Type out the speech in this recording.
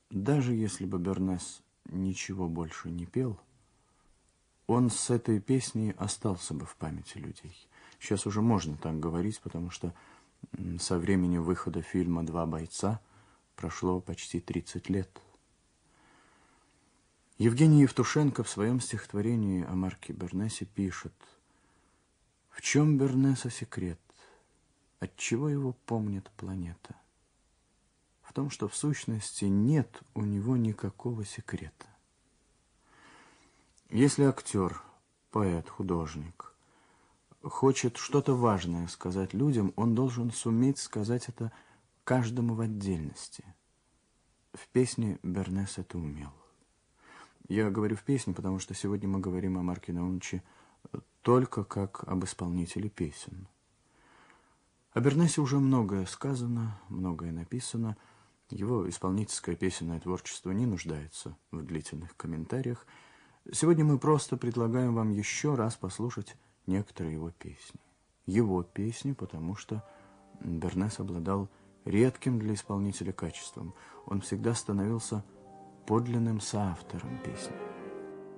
Даже если бы Бернес ничего больше не пел, он с этой песней остался бы в памяти людей. Сейчас уже можно так говорить, потому что со времени выхода фильма «Два бойца» прошло почти 30 лет. Евгений Евтушенко в своем стихотворении о Марке Бернесе пишет: «В чем Бернеса секрет? Отчего его помнит планета? В том, что в сущности нет у него никакого секрета. Если актер, поэт, художник хочет что-то важное сказать людям, он должен суметь сказать это каждому в отдельности. В песне Бернес это умел». Я говорю в песне, потому что сегодня мы говорим о Марке Наумовиче только как об исполнителе песен. О Бернесе уже многое сказано, многое написано. Его исполнительское песенное творчество не нуждается в длительных комментариях. Сегодня мы просто предлагаем вам еще раз послушать некоторые его песни. Его песни, потому что Бернес обладал редким для исполнителя качеством. Он всегда становился подлинным соавтором песни.